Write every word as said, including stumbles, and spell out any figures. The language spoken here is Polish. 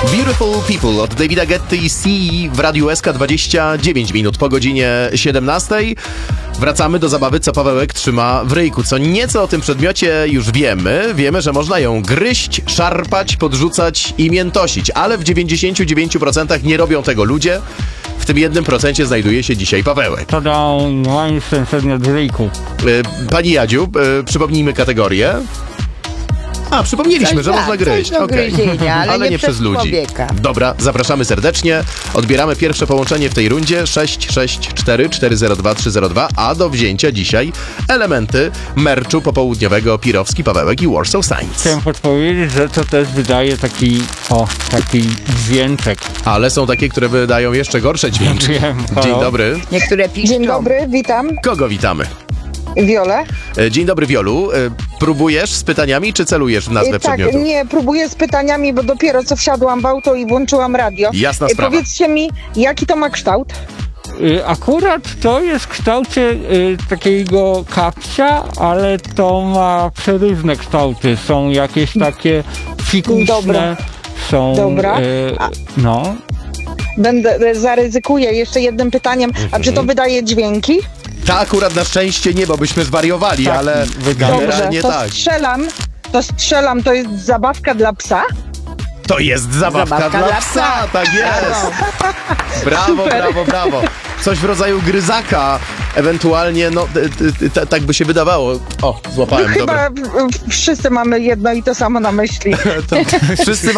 Beautiful People od Davida Guetty i C w Radiu S K dwadzieścia dziewięć minut po godzinie siedemnastej. Wracamy do zabawy, co Pawełek trzyma w ryjku. Co nieco o tym przedmiocie już wiemy. Wiemy, że można ją gryźć, szarpać, podrzucać i miętosić, ale w dziewięćdziesięciu dziewięciu procentach nie robią tego ludzie. W tym jednym procencie znajduje się dzisiaj Pawełek. To dał mam ten przedmiot w ryjku. Pani Jadziu, przypomnijmy kategorię. A, przypomnieliśmy, Coś że da, można gryźć. coś do Okej. gryzienia, ale nie nie przez przez ludzi. człowieka. Dobra, zapraszamy serdecznie. Odbieramy pierwsze połączenie w tej rundzie sześć sześć cztery cztery zero dwa trzy zero dwa, a do wzięcia dzisiaj elementy merczu popołudniowego Pirowski, Pawełek i Warsaw Saints. Chciałem podpowiedzieć, że to też wydaje taki, o, taki dźwięczek. Ale są takie, które wydają jeszcze gorsze dźwięki. Wiem, Dzień halo. dobry. Niektóre piszczą. Dzień dobry, witam. Kogo witamy? Wiolę. E, Dzień dobry, Wiolu. E, Próbujesz z pytaniami, czy celujesz w nazwę E, tak, przedmiotu? nie, próbuję z pytaniami, bo dopiero co wsiadłam w auto i włączyłam radio. Jasna E, sprawa. Powiedzcie mi, jaki to ma kształt? Y, Akurat to jest w kształcie y, takiego kapcia, ale to ma przeróżne kształty. Są jakieś takie fikuśne, Dobra. są... Dobra. Y, A- no. Będę, e, zaryzykuję jeszcze jednym pytaniem. A czy to wydaje dźwięki? Ta akurat na szczęście nie, bo byśmy zwariowali, Tak, ale wydaje. Dobrze, generalnie to tak. strzelam. To strzelam, to jest zabawka dla psa? To jest zabawka, Zabawka dla dla psa, psa. tak jest. Brawo, brawo, brawo. Coś w rodzaju gryzaka, ewentualnie, no, t- t- t- tak by się wydawało. O, złapałem, dobra. Chyba w- w- wszyscy mamy jedno i to samo na myśli. To wszyscy